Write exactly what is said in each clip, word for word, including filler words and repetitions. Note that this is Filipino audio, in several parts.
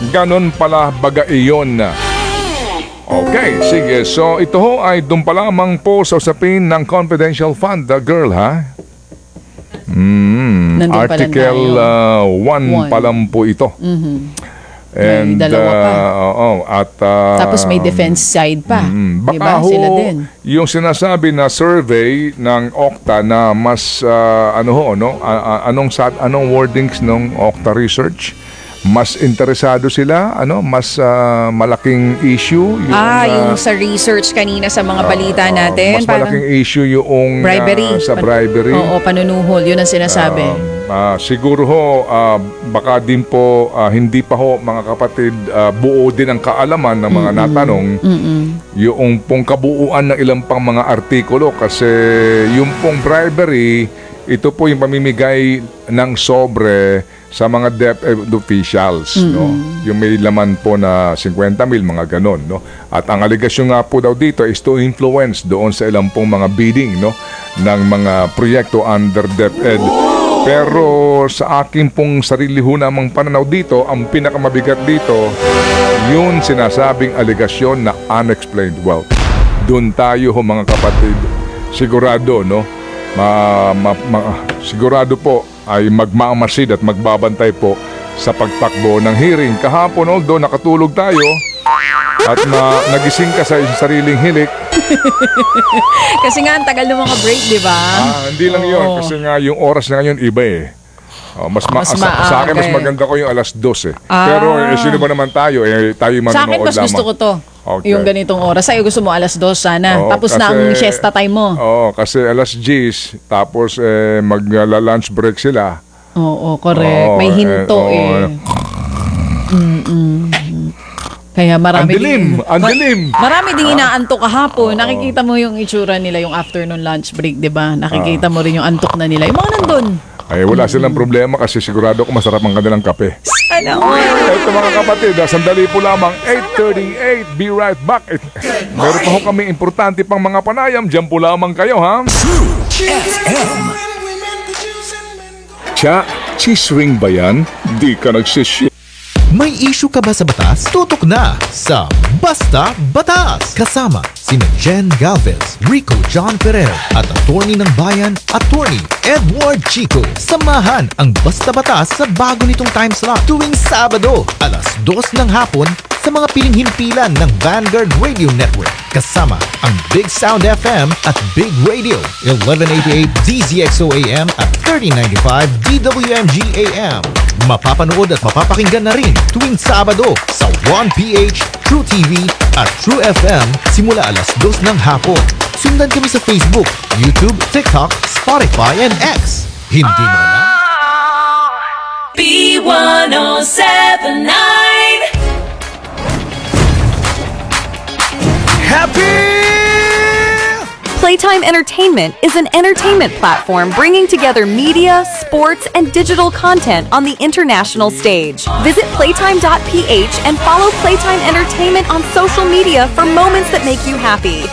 Ganon pala baga iyon. Okay, sige. So ito ho ay doon pa lamang po sa usapin ng confidential fund, the girl, ha? Mm, Article one uh, pa lang po ito. Mm-hmm. And, may dalawa pa. Uh, oh, at, uh, tapos may defense side pa. Mm, baka diba? ho, Sila din. yung sinasabi na survey ng Okta na mas, uh, ano ho, no? Uh, anong, anong wordings ng Okta Research? Mas interesado sila, ano, mas uh, malaking issue yung, ah, yung uh, sa research kanina sa mga balita uh, natin. Mas parang malaking issue yung bribery. Uh, sa bribery. Oo, panunuhol, yun ang sinasabi. Uh, uh, siguro ho, uh, baka din po uh, hindi pa ho mga kapatid uh, buo din ang kaalaman ng mga mm-mm. natanong. Mm-mm. Yung pong kabuuan ng ilang pang mga artikulo kasi yung pong bribery, ito po yung pamimigay ng sobre sa mga DepEd officials, mm-hmm. no? Yung may laman po na fifty mil, mga ganon, no? At ang aligasyon nga po daw dito is to influence doon sa ilang pong mga bidding, no? Ng mga proyekto under DepEd. Pero sa akin pong sarili ho namang pananaw dito, ang pinakamabigat dito, yun sinasabing aligasyon na unexplained wealth. Doon tayo ho mga kapatid, sigurado, no? Ma, ma, ma, sigurado po ay magmamasid at magbabantay po sa pagtakbo ng hearing. Kahapon, although nakatulog tayo at na, nagising ka sa sariling hilik. Kasi nga, ang tagal ng mga break, di ba? Ah, hindi lang yun. Kasi nga, yung oras na ngayon, iba eh. Oh, mas, ma- mas sa, sa akin, mas maganda ko yung alas dos eh. Ah. Pero eh, sino ba naman tayo? Eh, tayo manonood sa akin, mas lamang. gusto ko to. Okay. Yung ganitong oras. Sa'yo gusto mo alas dos sana. Oo, tapos kasi, na ang siesta time mo. Oo, kasi alas diyes, tapos eh, mag-lunch break sila. Oo, correct. Oo, may hinto eh. eh. Mm-mm. Kaya marami ang dilim, din, ang dilim. Marami ding inaantok kahapon. Oh. Nakikita mo yung itsura nila, yung afternoon lunch break, di ba? Nakikita oh. mo rin yung antok na nila. Yung mga nandun. Ay, wala silang problema kasi sigurado ko masarap ang kanilang kape. Ano? Ito mga kapatid, sandali po lamang, eight thirty-eight, be right back. Meron pa ho kami importante pang mga panayam. Diyan po lamang kayo, ha? True F M. Tsa, cheese ring ba yan? Di ka nagsishoot. May issue ka ba sa batas? Tutok na sa Basta Batas! Kasama sina Jen Galvez, Rico John Ferrer at attorney ng bayan, attorney Edward Chico. Samahan ang Basta Batas sa bago nitong time slot tuwing Sabado, alas dos ng hapon sa mga piling himpilan ng Vanguard Radio Network. Kasama ang Big Sound F M at Big Radio, eleven eighty-eight D Z X O A M at thirty ninety-five D W M G A M. Mapapanood at mapapakinggan na rin tuwing Sabado sa one P H, True T V at True F M simula alas dos ng hapon. Sundan kami sa Facebook, YouTube, TikTok, Spotify, and X. Hindi mo na? B one oh seven point nine Happy! Playtime Entertainment is an entertainment platform bringing together media, sports, and digital content on the international stage. Visit playtime dot p h and follow Playtime Entertainment on social media for moments that make you happy.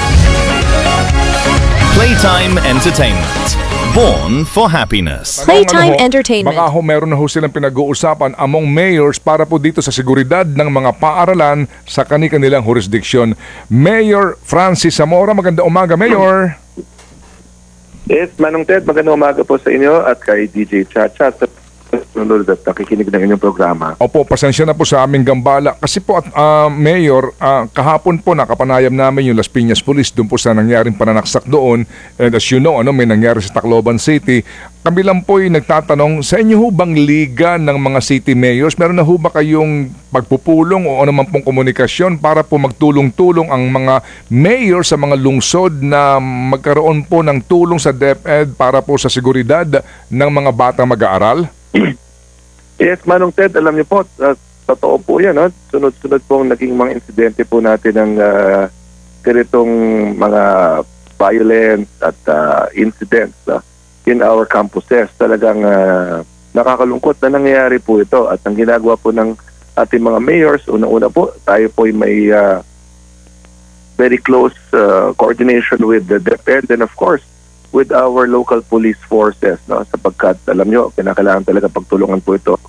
Playtime Entertainment. Born for happiness. Playtime ano ho, Entertainment. Baka ho meron na ho silang pinag-uusapan among mayors para po dito sa seguridad ng mga paaralan sa kani-kanilang jurisdiction. Mayor Francis Zamora, maganda umaga, Mayor. Yes, Manong Ted, maganda umaga po sa inyo at kay D J Chacha sa nanonood at nakikinig ng inyong programa. Opo, pasensya na po sa aming gambala. Kasi po, at, uh, Mayor, uh, kahapon po nakapanayam namin yung Las Piñas Police doon po sa nangyaring pananaksak doon. And as you know, ano, may nangyari sa Tacloban City. Kami lang po yung nagtatanong, sa inyo ho bang liga ng mga city mayors? Meron na ho ba kayong pagpupulong o ano man pong komunikasyon para po magtulong-tulong ang mga mayor sa mga lungsod na magkaroon po ng tulong sa DepEd para po sa seguridad ng mga batang mag-aaral? Yes, Manong Ted, alam niyo po, uh, totoo po yan. No? Sunod-sunod po ang naging mga insidente po natin ng uh, ganitong mga violence at uh, incidents uh, in our campuses. Talagang uh, nakakalungkot na nangyayari po ito. At ang ginagawa po ng ating mga mayors, una-una po, tayo po ay may uh, very close uh, coordination with the DepEd and of course, with our local police forces, no, sapagkat alam nyo, kinakailangan talaga pagtulungan po ito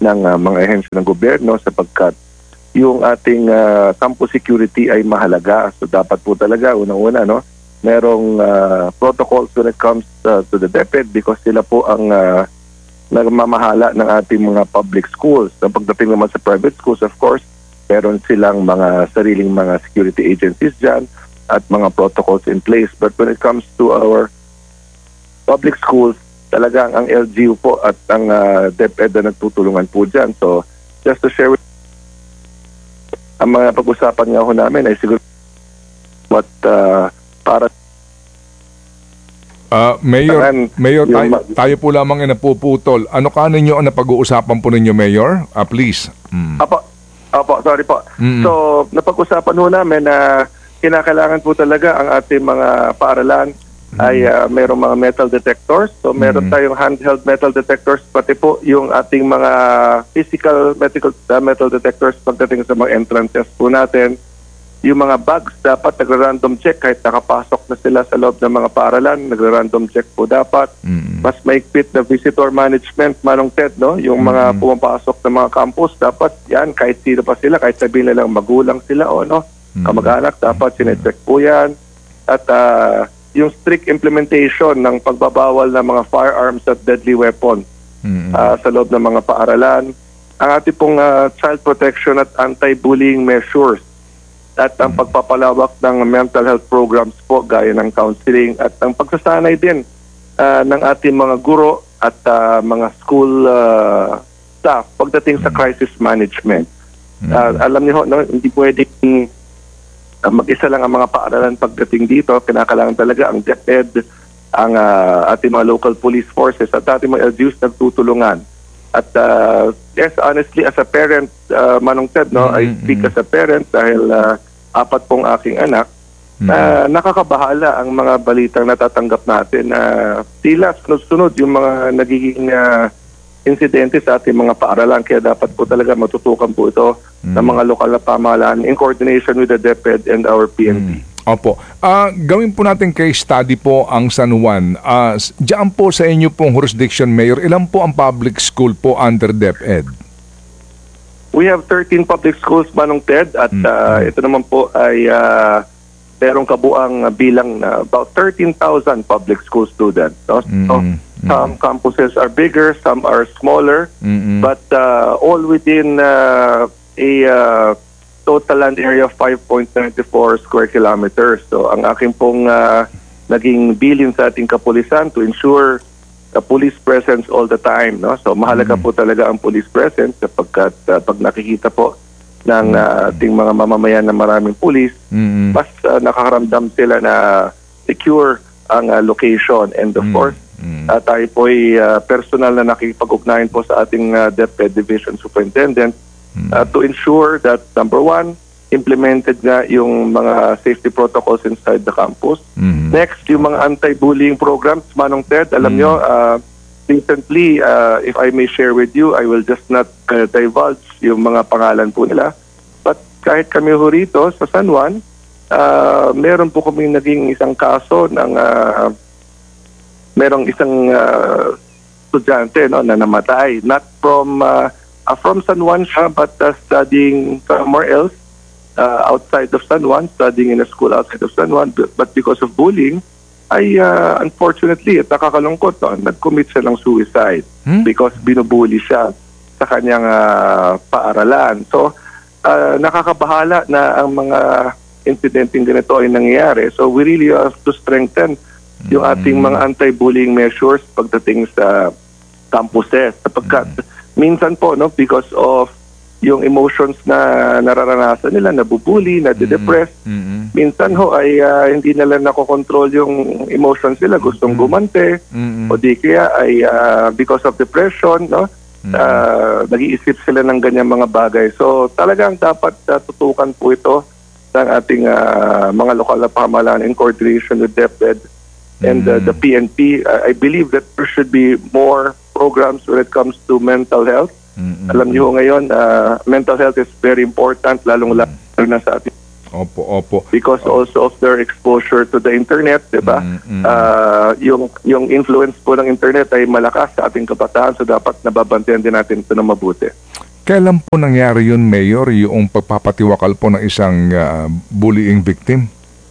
ng uh, mga ehensya ng gobyerno sapagkat yung ating uh, campus security ay mahalaga. So dapat po talaga unang-una no, merong uh, protocols when it comes uh, to the DepEd because sila po ang uh, nagmamahala ng ating mga public schools. So pagdating naman sa private schools, of course, meron silang mga sariling mga security agencies dyan at mga protocols in place. But when it comes to our public schools, talagang ang L G U po at ang uh, DepEd na nagtutulungan po dyan. So just to share with ang mga pag-usapan nga ho namin ay siguro what uh, para Ah, Mayor, Saan Mayor yung tayo, ma- tayo po lamang ay napuputol. Ano ka ninyo ang napag-uusapan po ninyo, Mayor? Ah, please. Mm. Apo, apo, sorry po. Mm. So, napag-usapan ho namin na kinakailangan po talaga ang ating mga paaralan ay uh, mayroong mga metal detectors. So, meron Mm. tayong handheld metal detectors, pati po yung ating mga physical medical, uh, metal detectors pagdating sa mga entrances po natin. Yung mga bags, dapat nagra-random check kahit nakapasok na sila sa loob ng mga paaralan, nagra-random check po dapat. Mm. Mas maigpit na visitor management, Manong Ted, no? Yung mga pumapasok ng mga campus, dapat yan, kahit sino pa sila, kahit sabihin nilang magulang sila o no, kamag-anak, dapat sinecheck po yan. At uh, yung strict implementation ng pagbabawal ng mga firearms at deadly weapons Mm. uh, sa loob ng mga paaralan. Ang ating pong uh, child protection at anti-bullying measures at ang pagpapalawak ng mental health programs po gaya ng counseling at ang pagsasanay din uh, ng ating mga guro at uh, mga school uh, staff pagdating sa crisis management. Uh, alam niyo, no, hindi pwedeng uh, mag-isa lang ang mga paaralan pagdating dito. Kinakailangan talaga ang DepEd, ang uh, ating mga local police forces at ating mga L G Us nagtutulungan. At uh, yes, honestly, as a parent, uh, Manong Ted, no, I speak as a parent dahil uh, apat pong aking anak, na nakakabahala ang mga balitang natatanggap natin na tila sunod-sunod yung mga nagiging uh, insidente sa ating mga paaralan. Kaya dapat po talaga matutukan po ito ng mga lokal na pamahalaan in coordination with the DepEd and our P N P. Opo. Ah, gawin po natin case study po ang San Juan. Ah, s- diyan po sa inyo pong jurisdiction, Mayor, ilan po ang public school po under DepEd? We have thirteen public schools, Manong Ted, at uh, ito naman po ay uh, merong kabuang bilang na about thirteen thousand public school students. No? So, some campuses are bigger, some are smaller, Mm-mm. but uh, all within uh, a uh, total land area of five point nine four square kilometers. So ang aking pong uh, naging bilin sa ating kapulisan to ensure the police presence all the time. No? So mahalaga po talaga ang police presence sapagkat uh, pag nakikita po ng uh, ating mga mamamayan na maraming police, Mm-mm. mas uh, nakakaramdam sila na secure ang uh, location. And of course, uh, tayo po ay uh, personal na nakikipag-ugnayan po sa ating uh, DepEd Division Superintendent uh, to ensure that, number one, implemented nga yung mga safety protocols inside the campus. Mhm. Next, yung mga anti-bullying programs, Manong Ted, alam nyo, uh, recently, uh, if I may share with you, I will just not uh, divulge yung mga pangalan po nila. But kahit kami ho rito sa San Juan, uh, meron po kami naging isang kaso ng uh, merong isang uh, estudyante no, na namatay. Not from uh, uh, from San Juan siya, but uh, studying somewhere else uh, outside of San Juan, studying in a school outside of San Juan. But, but because of bullying, ay uh, unfortunately, at nakakalungkot, no, nag-commit siya ng suicide Hmm? because binubuli siya sa kanyang uh, paaralan. So, uh, nakakabahala na ang mga incidenteng ganito ay nangyayari. So, we really have to strengthen yung ating mga anti-bullying measures pagdating sa campuses. Sapagkat minsan po, no, because of yung emotions na nararanasan nila, nabubuli, nade-depress, Mm-mm. minsan ho ay uh, hindi nila nakokontrol yung emotions nila, gustong gumante, Mm-mm. o di kaya ay uh, because of depression, no, uh, nag-iisip sila ng ganyang mga bagay. So talagang dapat uh, tutukan po ito ng ating uh, mga lokal na pamahalaan in coordination with DepEd and uh, the P N P. Uh, I believe that there should be more programs when it comes to mental health. Mm-mm. Alam niyo ngayon, uh, mental health is very important, lalong-lalo na sa ating Opo, opo. Because also of their exposure to the internet, di ba? Mm, mm. Ah, yung, yung influence po ng internet ay malakas sa ating kabataan, so dapat nababantayan din natin ito na mabuti. Kailan po nangyari yun, Mayor, yung pagpapatiwakal po ng isang ah, bullying victim?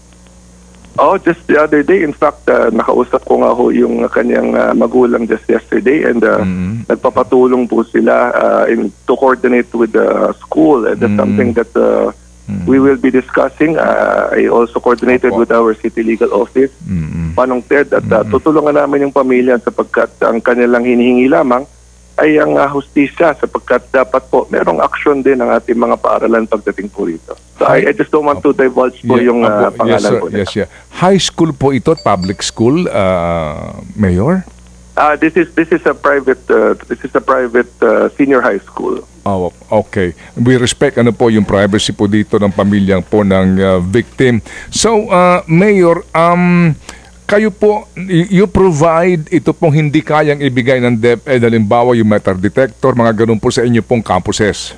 Oh, just the other day, in fact, uh, nakausap ko nga ho yung kanyang uh, magulang just yesterday, and uh, Mm. nagpapatulong po sila uh, in, to coordinate with the school, and that's Mm. something that uh, we will be discussing. Uh, I also coordinated Opo. with our city legal office, Mm. Manong Ted, at uh, tutulungan namin yung pamilya sapagkat ang kanilang hinihingi lamang ay ang uh, hustisya, sapagkat dapat po merong action din ang ating mga paaralan pagdating po rito. So I, I just don't want to divulge po Yeah, yung uh, opo. pangalan yes, sir. po nila. Yes, yeah. High school po ito, public school, ah, Mayor? Ah, this is this is a private uh, this is a private uh, senior high school. Oh, okay. We respect ano po yung privacy po dito ng pamilyang po ng uh, victim. So, uh, Mayor, um, kayo po, y- you provide ito pong hindi kayang ibigay ng DepEd, halimbawa yung metal detector, mga ganun po sa inyo pong campuses.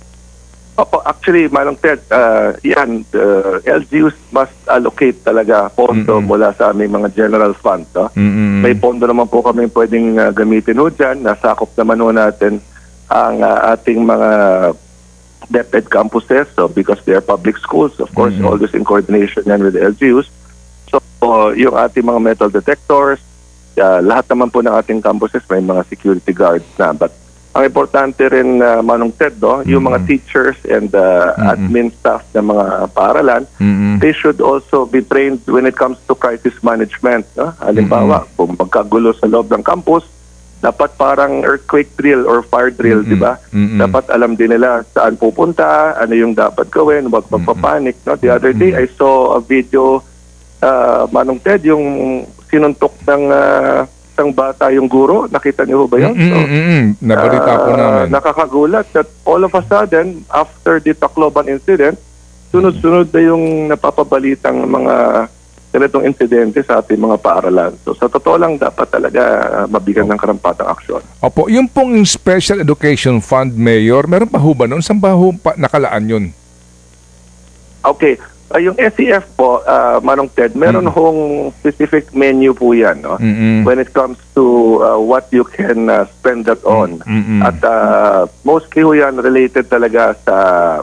Opo, actually, Manong Ted, uh, yan, the L G Us must allocate talaga pondo mula sa aming mga general fund. No? Mm-mm. May pondo naman po kami pwedeng uh, gamitin ho dyan. Nasakop naman ho natin ang uh, ating mga DepEd campuses. So, because they are public schools, of course, all this in coordination yan with the L G Us. So, uh, yung ating mga metal detectors, uh, lahat naman po ng ating campuses may mga security guards na. But ang importante rin, uh, Manong Ted, no, yung mga teachers and uh, admin staff ng mga paaralan, Mm-mm. they should also be trained when it comes to crisis management. No? Halimbawa, kung magkagulo sa loob ng campus, dapat parang earthquake drill or fire drill, di ba? Mm-mm. Dapat alam din nila saan pupunta, ano yung dapat gawin, huwag magpapanik. No? The other day, I saw a video, uh, Manong Ted, yung sinuntok ng uh, isang bata yung guro. Nakita niyo ba yun? So, Mm-mm. Nabalita po ah, namin. nakakagulat that all of a sudden, after the Tacloban incident, sunod-sunod na yung napapabalitang mga ganitong insidente sa ating mga paaralan. So sa totoo lang, dapat talaga uh, mabigyan ng karampatang aksyon. Opo, yung pong Special Education Fund, Mayor, meron pa ho ba nun? Saan ba ho pa nakalaan yun? Okay. Uh, yung S E F po, uh, Manong Ted, meron hong specific menu po yan, no? Mm-mm. When it comes to uh, what you can uh, spend that on. Mm-mm. At uh, mostly ho yan related talaga sa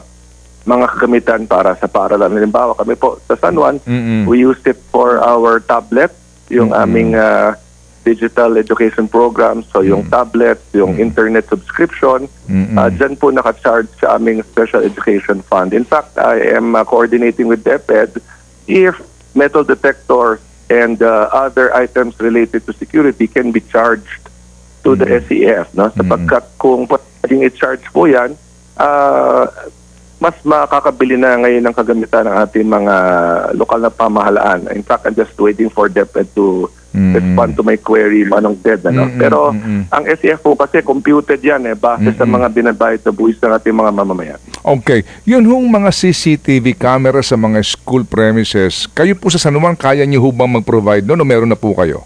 mga kagamitan para sa paaralan. Halimbawa, kami po sa San Juan, Mm-mm. we used it for our tablet, yung aming uh, digital education program, so yung tablet, yung internet subscription, Mm-mm. uh, dyan po nakacharge sa aming Special Education Fund. In fact, I am uh, coordinating with DepEd if metal detector and uh, other items related to security can be charged to the S E F. No? Sapagkat kung pwedeng i-charge po yan, uh, mas makakabili na ngayon ng kagamitan ng ating mga lokal na pamahalaan. In fact, I'm just waiting for DepEd to Mm. respond to my query, Manong Ted. Ano? Mm-mm, Pero mm-mm. ang S E F po kasi computed yan eh, base sa mga binabayad na buwis ng ating mga mamamayan. Okay. Yun hong mga C C T V camera sa mga school premises, kayo po sa San Juan, kaya niyo ho bang mag-provide noon o meron na po kayo?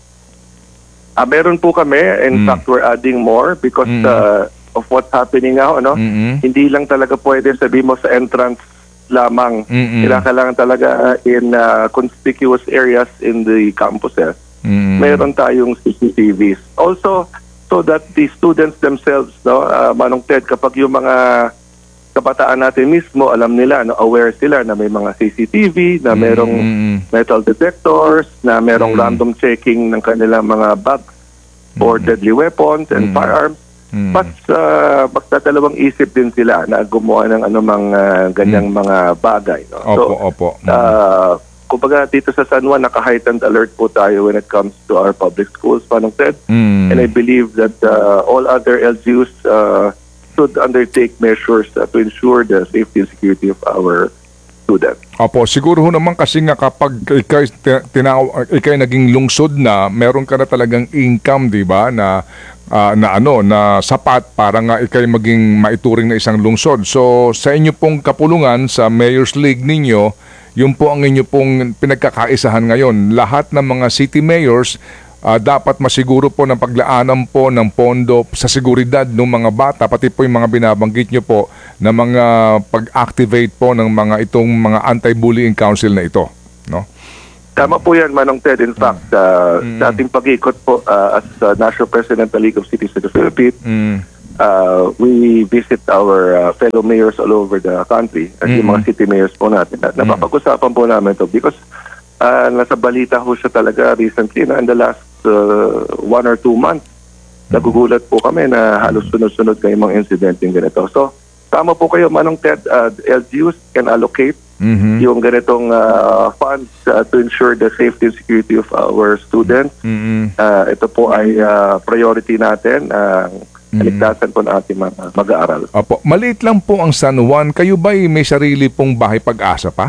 Ah, meron po kami. In Mm. fact, we're adding more because Mm. uh, of what's happening now. Ano? Mm-mm. Hindi lang talaga pwede sabihin mo sa entrance lamang. Mm-mm. Kailangan talaga in uh, conspicuous areas in the campuses. Mm. Mayroon tayong C C T Vs. Also, so that the students themselves, no, uh, Manong Ted, kapag yung mga kabataan natin mismo, alam nila, no, aware sila na may mga C C T V, na mayroong Mm. metal detectors, na mayroong Mm. random checking ng kanilang mga bags for deadly weapons and Mm. firearms. Mm. Mas uh, magdadalawang isip din sila na gumawa ng anumang uh, ganyang mga bagay. No? Opo, opo. Mm. Uh, kumbaga dito sa San Juan, naka-heightened alert po tayo when it comes to our public schools, Manong Ted. Mm. And I believe that uh, all other L G Us uh, should undertake measures uh, to ensure the safety and security of our students. Opo, siguro ho naman kasi nga kapag ikay, tinaw, ikay naging lungsod na, meron ka na talagang income, di ba, na ah, na ano, na sapat para nga ikay maging maituring na isang lungsod. So, sa inyo pong kapulungan, sa Mayor's League ninyo, yun po ang inyo pong pinagkakaisahan ngayon. Lahat ng mga city mayors ah, dapat masiguro po ng paglaanan po ng pondo sa seguridad ng mga bata, pati po yung mga binabanggit nyo po na mga pag-activate po ng mga itong mga anti-bullying council na ito, no? Tama po yan, Manong Ted. In fact, uh, sa ating pag-ikot po uh, as uh, National President ng League of Cities of the Philippines, Mm. uh, we visit our uh, fellow mayors all over the country at yung mga city mayors po natin. At napapag-usapan po namin ito because uh, nasa balita ho siya talaga recently na in the last uh, one or two months, nagugulat po kami na halos sunod-sunod kayo mga incident yung ganito. So, tama po kayo, Manong Ted, uh, L G Us can allocate Mhm. yung ganitong uh, funds uh, to ensure the safety and security of our students. Mm-mm. Uh, ito po ay uh, priority natin, ang kaligtasan po ng ating mga mag-aaral. Opo, maliit lang po ang San Juan. Kayo ba'y may sarili pong bahay pag-asa pa?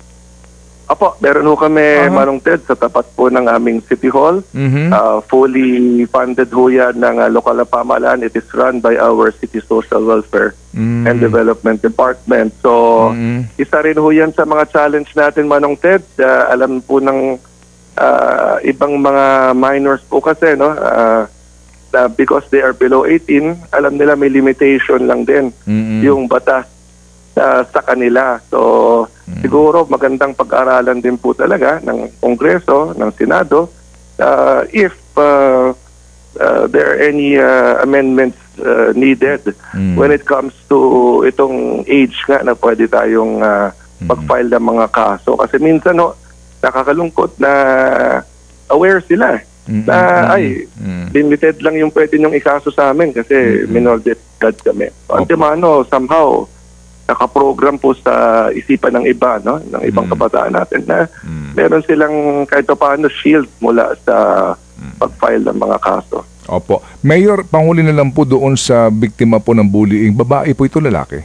Apo, meron ho kami, Manong Ted, sa tapat po ng aming City Hall. Mhm. Uh, fully funded ho yan ng uh, lokal na pamahalaan. It is run by our City Social Welfare and Development Department. So, isa rin ho yan sa mga challenge natin, Manong Ted. Uh, alam po ng uh, ibang mga minors po kasi, no? Uh, uh, because they are below eighteen, alam nila may limitation lang din yung batas uh, sa kanila. So, siguro magandang pag-aralan din po talaga ng Kongreso, ng Senado, uh, if uh, uh, there are any uh, amendments uh, needed when it comes to itong age nga na pwede tayong uh, mag-file ng mga kaso. Kasi minsan no, nakakalungkot na aware sila na ay, limited lang yung pwede nyong ikaso sa amin kasi minor de edad kami. Antimano, somehow, nakaprogram po sa isipan ng iba, no, ng ibang kabataan natin na meron silang kahit paano shield mula sa pag-file ng mga kaso. Opo. Mayor, panghuli na lang po doon sa biktima po ng bullying. Babae po ito, lalaki?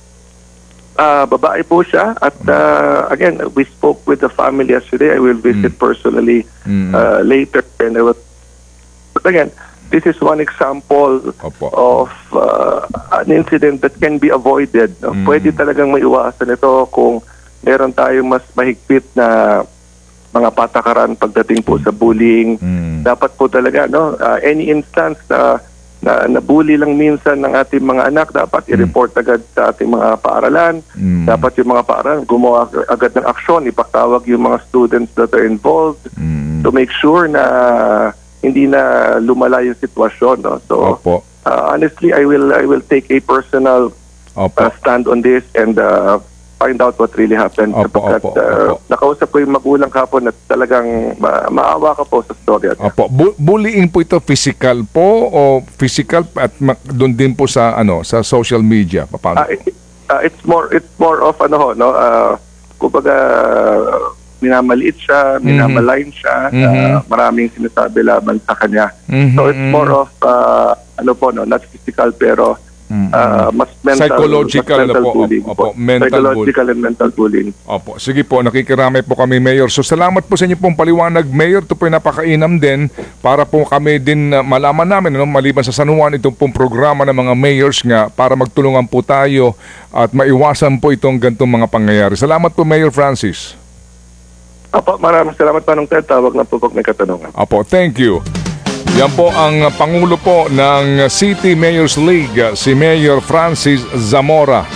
Ah, babae po siya at uh, again, we spoke with the family yesterday. I will visit personally uh, later and I will, but again, this is one example Opo. of uh, an incident that can be avoided. No? Pwede talagang maiwasan ito kung meron tayong mas mahigpit na mga patakaran pagdating po sa bullying. Dapat po talaga, no, uh, any instance na, na nabully lang minsan ng ating mga anak, dapat i-report agad sa ating mga paaralan. Dapat yung mga paaralan gumawa agad ng aksyon, ipatawag yung mga students that are involved to make sure na hindi na lumala yung sitwasyon, no? So, Opo. uh, honestly, I will I will take a personal Opo. uh, stand on this and uh, find out what really happened. Opo, Sapagkat, opo, uh, opo. nakausap ko yung magulang kahapon at talagang ma- maawa ka po sa storya. Opo. Bu- bullying po ito physical po o physical at ma- doon din po sa ano sa social media? Paano? Uh, it- uh, it's more it's more of ano ho, no, uh, kumbaga uh, minamaliit siya, minamalain siya, uh, maraming sinasabi laban sa kanya. So it's more of uh, ano po, no, not physical pero uh, mas mental, Psychological mas na po. bullying Opo, po. mental Psychological and mental bullying. Opo. Sige po, nakikiramay po kami, Mayor. So salamat po sa inyo pong paliwanag, Mayor. Ito po yung napakainam din para po kami din uh, malaman namin, ano, maliban sa San Juan, itong pong programa ng mga mayors nga para magtulungan po tayo at maiwasan po itong gantong mga pangyayari. Salamat po, Mayor Francis. Opo, maraming salamat pa nung Ted. Tawag na po pag may katanungan. Apo, thank you. Yan po ang Pangulo po ng City Mayors League, si Mayor Francis Zamora.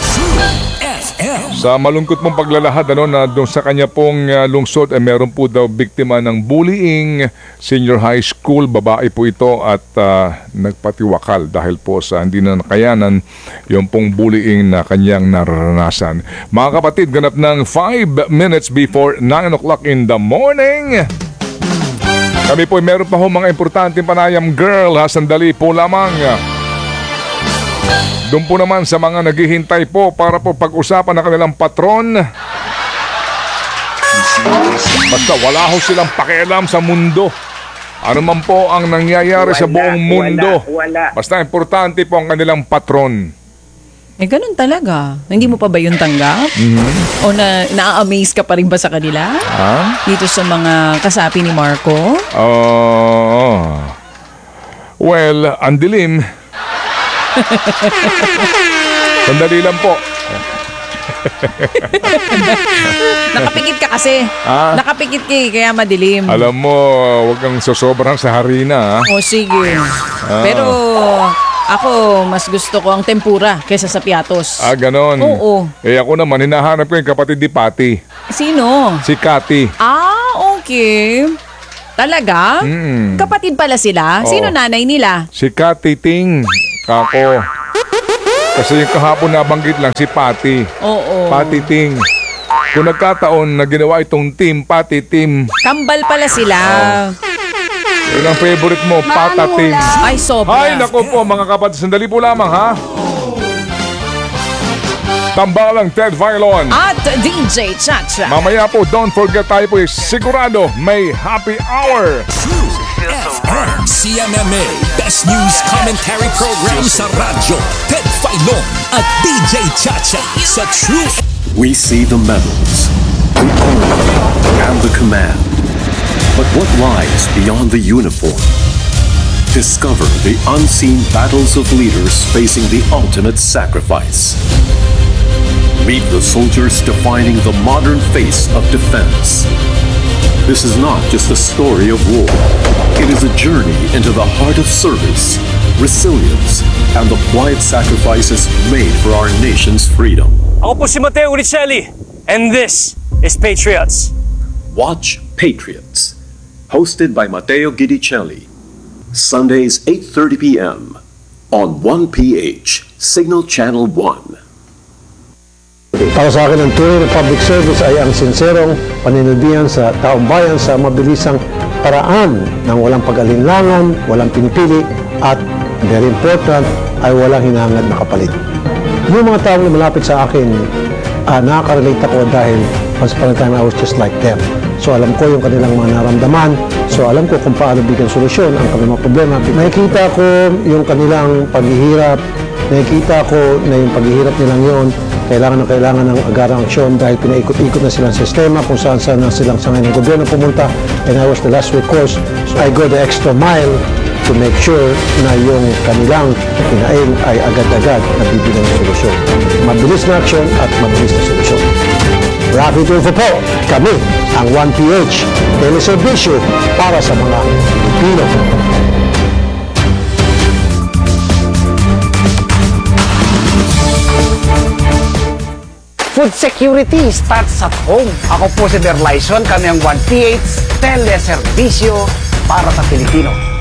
Sa malungkot mong paglalahad, ano, na doon sa kanya pong uh, lungsod, eh, meron po daw biktima ng bullying, senior high school, babae po ito at uh, nagpatiwakal dahil po sa hindi na nakayanan yung pong bullying na kanyang naranasan. Mga kapatid, ganap ng five minutes before nine o'clock in the morning. Kami po meron pa ho mga importanteng panayam, girl, ha, sandali po lamang. Doon po naman sa mga naghihintay po para po pag-usapan ng kanilang patron. Basta wala ho silang pakialam sa mundo. Ano man po ang nangyayari sa buong mundo. Wala, wala. Basta importante po ang kanilang patron. Eh, ganun talaga. Hindi mo pa ba yun tanggap? O na, na-amaze ka pa rin ba sa kanila? Ha? Dito sa mga kasapi ni Marco? Oh. Well, ang dilim. Sandali lang po. Nakapikit ka kasi. Ah? Nakapikit ka eh, kaya madilim. Alam mo, huwag kang sosobrang sa harina. Ha? O sige. Pero ako, mas gusto ko ang tempura kaysa sa piatos. Ah, ganon. Oo. Eh ako naman, hinahanap ko yung kapatid ni Patty. Sino? Si Cathy. Ah, okay. Talaga? Mm. Kapatid pala sila? Oo. Sino nanay nila? Si Cathy Ting. Kako. Kasi yung kahapon nabanggit lang si Patty. Oo. Patty Ting. Kung nagkataon na ginawa itong team, Patty Team. Kambal pala sila. Yun ang favorite mo, Pata Ting. Ay, sobra. Ay, naku po mga kapatid. Sandali po lamang, ha? Tambalang Ted Filon. At D J Chacha. Mamaya po, don't forget tayo po, eh, sigurado may happy hour. C M M A Best News Commentary Program sa radyo. Ted Filon at D J Chacha sa True. We see the medals, the honor, and the command. But what lies beyond the uniform? Discover the unseen battles of leaders facing the ultimate sacrifice. Meet the soldiers defining the modern face of defense. This is not just a story of war. It is a journey into the heart of service, resilience, and the quiet sacrifices made for our nation's freedom. Ako po si Mateo Uricelli, and this is Patriots. Watch Patriots, hosted by Matteo Guidicelli. Sundays eight thirty p.m. on one P H, Signal Channel one. Para sa akin, ang tunay na public service ay ang sinserong paninilbihan sa taong bayan sa mabilisang paraan ng walang pag-alinlangan, walang pinipili, at very important, ay walang hinahangad na kapalit. Yung mga taong na malapit sa akin, uh, nakaka-relate ako dahil once upon a time I was just like them. So alam ko yung kanilang mga naramdaman, so alam ko kung paano bigyan solusyon ang kanilang mga problema. Nakikita ko yung kanilang paghihirap, nakikita ko na yung paghihirap nilang yon kailangan na kailangan ng agarang aksyon dahil pinaikot-ikot na silang sistema kung saan saan na silang sangay ng gobyerno pumunta, and I was the last recourse. So I go the extra mile to make sure na yung kanilang pinaing ay agad-agad nabibigyan ng solusyon. Mabilis na aksyon at mabilis na solusyon. Rapid Info po, kami ang one P H, teleservisyo para sa mga Pilipino. Food security starts at home. Ako po si Derlyson, kami ang one P H teleservisyo para sa Pilipino.